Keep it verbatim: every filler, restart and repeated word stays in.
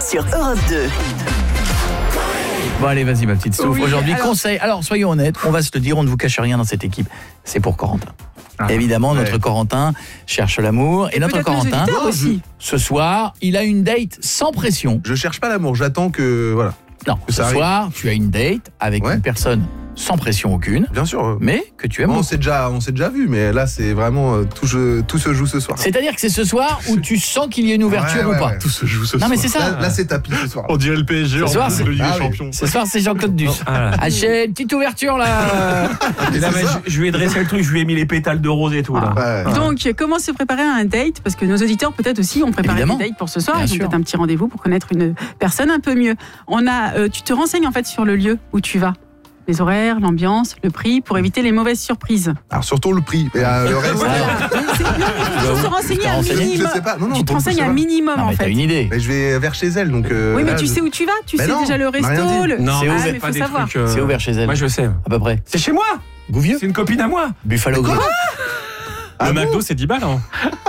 sur Europe deux. Bon allez, vas-y ma petite souffle. Oui, Aujourd'hui, alors... conseil. Alors soyons honnêtes, on va se le dire, on ne vous cache rien dans cette équipe. C'est pour Corentin. Ah, Évidemment, ouais. notre Corentin cherche l'amour. Et, et notre Corentin, aussi. ce soir, il a une date sans pression. Je cherche pas l'amour, j'attends que... voilà. Non, que ce soir, tu as une date avec ouais. une personne sans pression aucune. Bien sûr. Mais que tu aimes bon, on s'est déjà, on s'est déjà vu, mais là, c'est vraiment... Euh, tout, je, tout se joue ce soir. C'est-à-dire que c'est ce soir où tu sens qu'il y a une ouverture ouais, ouais, ou pas. ouais. Tout se joue ce non, soir. Mais c'est ça. Là, là c'est tapis ce soir. On dirait le P S G, ce soir, c'est le Ligue ah, des Champions. Ce soir, c'est Jean-Claude Duss. Ah, ah, j'ai une petite ouverture, là. là je, je lui ai dressé le truc, je lui ai mis les pétales de rose et tout. Là. Ah, ouais. Donc, comment se préparer à un date? Parce que nos auditeurs, peut-être aussi, ont préparé Évidemment. des dates pour ce soir. Bien Ils ont peut-être un petit rendez-vous pour connaître une personne un peu mieux. On a, euh, tu te renseignes en fait sur le lieu où tu vas. Les horaires, l'ambiance, le prix, pour éviter les mauvaises surprises. Alors surtout le prix. Et euh, le reste, voilà. Il faut se renseigner un minimum. Je sais pas. Non, non, tu te renseignes un minimum non, en mais fait. T'as une idée. Mais je vais vers chez elle, donc. Euh, oui, mais là, tu je... sais où tu vas. Tu mais sais non, déjà le resto. Le... Non, c'est ah, mais faut savoir. Trucs, euh... C'est ouvert chez elle. Moi, je sais. À peu près. C'est chez moi. Gouvieux. C'est une copine à moi. Buffalo Grill. Le McDo, c'est dix balles. Hein.